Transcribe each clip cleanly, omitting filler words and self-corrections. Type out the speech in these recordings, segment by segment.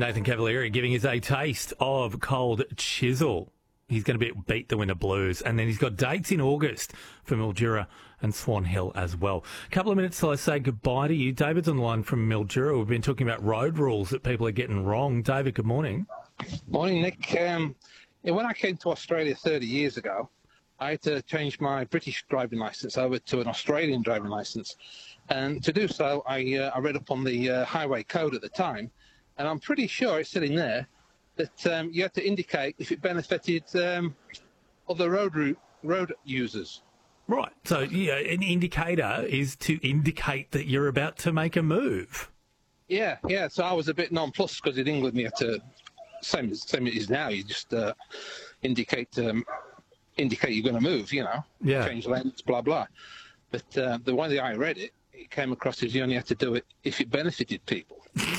Nathan Cavalieri giving us a taste of Cold Chisel. He's going to beat the Winter Blues. And then he's got dates in August for Mildura and Swan Hill as well. A couple of minutes till I say goodbye to you. David's on the line from Mildura. We've been talking about road rules that people are getting wrong. David, good morning. Morning, Nick. When I came to Australia 30 years ago, I had to change my British driving licence over to an Australian driving licence. And to do so, I read up on the highway code at the time, and I'm pretty sure it's sitting there that you had to indicate if it benefited other road users. Right. So, yeah, an indicator is to indicate that you're about to make a move. Yeah. So I was a bit nonplussed because in England you had to, same as it is now, you just indicate you're going to move, change lanes, blah, blah. But the way that I read it, it came across as you only had to do it if it benefited people.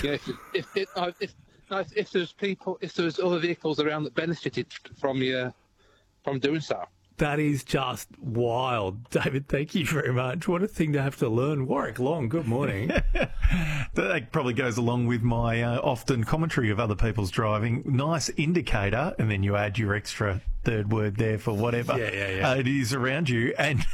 If there's other vehicles around that benefited from doing so. That is just wild. David, thank you very much. What a thing to have to learn. Warwick Long, good morning. That probably goes along with my often commentary of other people's driving. Nice indicator, and then you add your extra third word there for whatever it is around you. And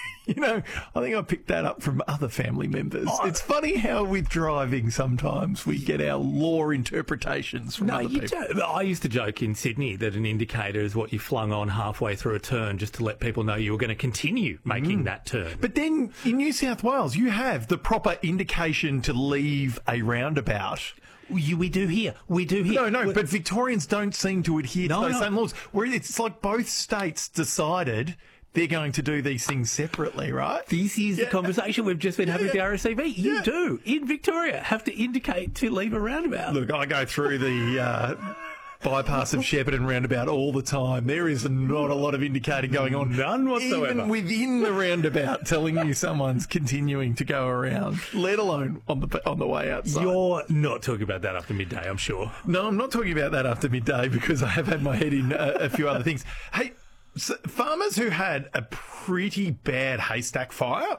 I think I picked that up from other family members. Oh. It's funny how with driving sometimes we get our law interpretations from other people. I used to joke in Sydney that an indicator is what you flung on halfway through a turn just to let people know you were going to continue making that turn. But then in New South Wales, you have the proper indication to leave a roundabout. We do here. No, but Victorians don't seem to adhere to those same laws. Where it's like both states decided they're going to do these things separately, right? This is the conversation we've just been having with the RSCV. You do, in Victoria, have to indicate to leave a roundabout. Look, I go through the bypass of Shepparton roundabout all the time. There is not a lot of indicating going on. None whatsoever. Even within the roundabout telling you someone's continuing to go around, let alone on the way outside. You're not talking about that after midday, I'm sure. No, I'm not talking about that after midday because I have had my head in a few other things. Hey, so farmers who had a pretty bad haystack fire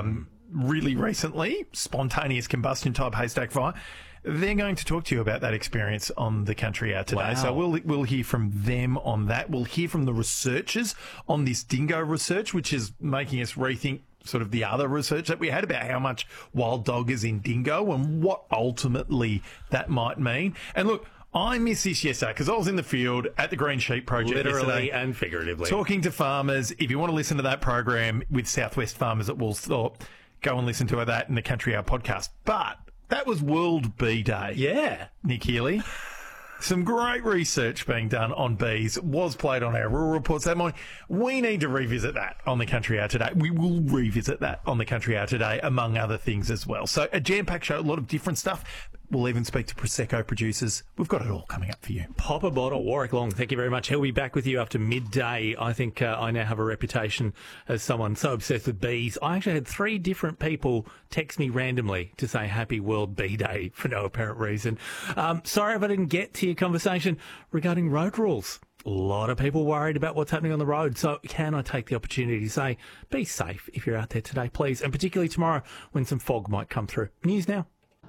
really recently, spontaneous combustion type haystack fire, they're going to talk to you about that experience on the Country Hour today. Wow. So we'll hear from them on that. We'll hear from the researchers on this dingo research, which is making us rethink sort of the other research that we had about how much wild dog is in dingo and what ultimately that might mean. And look, I missed this yesterday because I was in the field at the Green Sheep Project literally and figuratively. Talking to farmers. If you want to listen to that program with Southwest Farmers at Woolsthorpe, go and listen to that in the Country Hour podcast. But that was World Bee Day. Yeah. Nick Healy. Some great research being done on bees was played on our rural reports that morning. We need to revisit that on the Country Hour today. We will revisit that on the Country Hour today, among other things as well. So a jam-packed show, a lot of different stuff. We'll even speak to Prosecco producers. We've got it all coming up for you. Pop a bottle. Warwick Long, thank you very much. He'll be back with you after midday. I think I now have a reputation as someone so obsessed with bees. I actually had 3 different people text me randomly to say Happy World Bee Day for no apparent reason. Sorry if I didn't get to your conversation regarding road rules. A lot of people worried about what's happening on the road. So can I take the opportunity to say, be safe if you're out there today, please. And particularly tomorrow when some fog might come through. News now.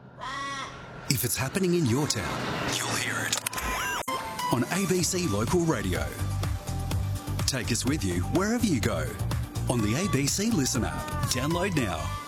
If it's happening in your town, you'll hear it on ABC Local Radio. Take us with you wherever you go on the ABC Listen app. Download now.